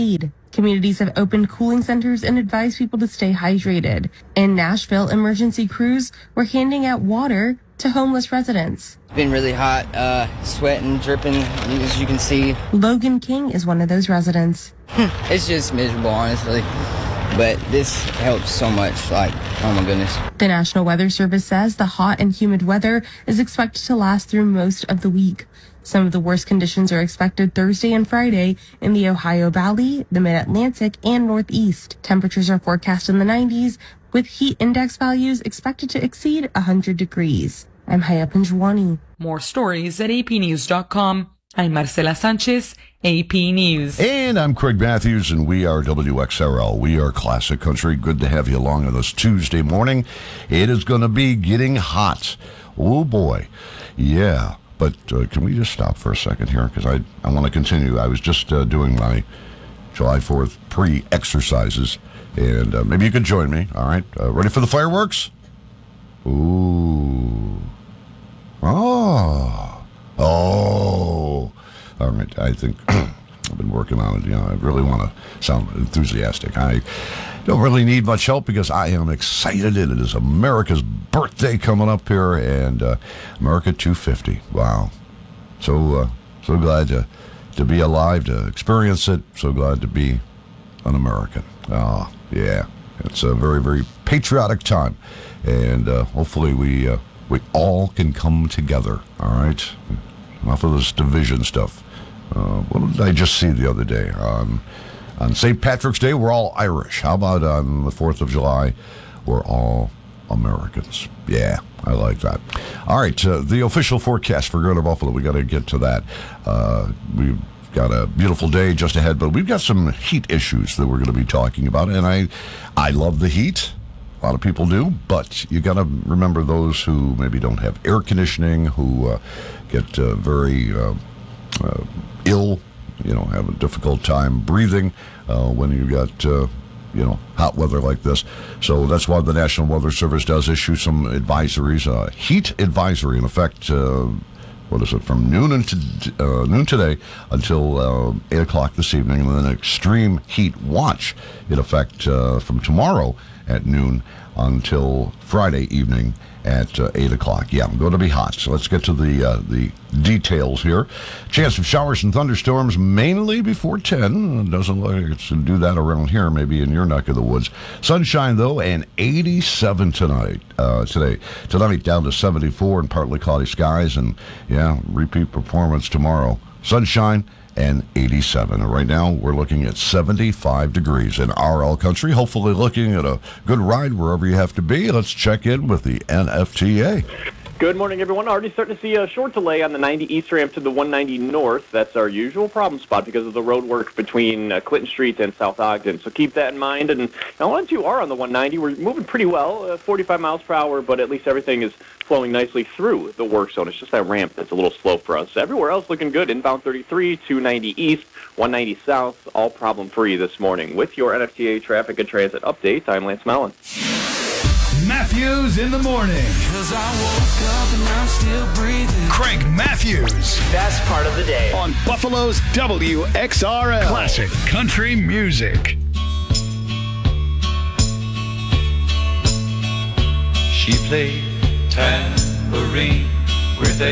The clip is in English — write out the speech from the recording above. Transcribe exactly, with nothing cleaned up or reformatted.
aid. Communities have opened cooling centers and advised people to stay hydrated. In Nashville, emergency crews were handing out water to homeless residents. It's been really hot, uh, sweating, dripping, as you can see. Logan King is one of those residents. It's just miserable, honestly. But this helps so much, like, oh my goodness. The National Weather Service says the hot and humid weather is expected to last through most of the week. Some of the worst conditions are expected Thursday and Friday in the Ohio Valley, the Mid-Atlantic, and Northeast. Temperatures are forecast in the nineties, with heat index values expected to exceed one hundred degrees. I'm Haya Panjwani. More stories at a p news dot com. I'm Marcela Sanchez, A P News. And I'm Craig Matthews, and we are W X R L. We are Classic Country. Good to have you along on this Tuesday morning. It is going to be getting hot. Oh, boy. Yeah. But uh, can we just stop for a second here? Because I, I want to continue. I was just uh, doing my July fourth pre-exercises, and uh, maybe you could join me. All right. Uh, ready for the fireworks? Ooh. Oh. Oh. All right. I think I've been working on it. You know, I really want to sound enthusiastic. I don't really need much help because I am excited. It is America's birthday coming up here, and uh, America two fifty. Wow. So uh, so glad to, to be alive, to experience it. So glad to be an American. Oh, yeah. It's a very, very patriotic time. And uh, hopefully we uh, we all can come together, all right? Enough of this division stuff. Uh, what did I just see the other day? Um, on Saint Patrick's Day, we're all Irish. How about on the fourth of July, we're all Americans? Yeah, I like that. All right, uh, the official forecast for Greater Buffalo. We got to get to that. Uh, we've got a beautiful day just ahead, but we've got some heat issues that we're going to be talking about. And I, I love the heat. A lot of people do, but you got to remember those who maybe don't have air conditioning, who uh, get uh, very uh, uh, ill, you know, have a difficult time breathing uh, when you got, uh, you know, hot weather like this. So that's why the National Weather Service does issue some advisories. Uh, heat advisory, in effect, uh, what is it, from noon, into, uh, noon today until uh, eight o'clock this evening, and then an extreme heat watch, in effect, uh, from tomorrow at noon until Friday evening at uh, eight o'clock. Yeah, I'm going to be hot. So let's get to the uh, the details here. Chance of showers and thunderstorms mainly before ten. It doesn't look like it's going to do that around here, maybe in your neck of the woods. Sunshine, though, and eighty-seven tonight. Uh, today. Tonight down to seventy-four and partly cloudy skies. And, yeah, repeat performance tomorrow. Sunshine and eighty-seven. And right now, we're looking at seventy-five degrees in R L country. Hopefully looking at a good ride wherever you have to be. Let's check in with the N F T A. Good morning, everyone. Already starting to see a short delay on the ninety East ramp to the one ninety North. That's our usual problem spot because of the road work between uh, Clinton Street and South Ogden. So keep that in mind. And now one and two are on the one ninety. We're moving pretty well, uh, forty-five miles per hour, but at least everything is flowing nicely through the work zone. It's just that ramp that's a little slow for us. Everywhere else looking good. Inbound thirty-three, two ninety East, one ninety South, all problem-free this morning. With your N F T A traffic and transit update, I'm Lance Mellon. Matthews in the morning. Cause I woke up and I'm still breathing. Craig Matthews. Best part of the day. On Buffalo's W X R L. Classic country music. She played tambourine with a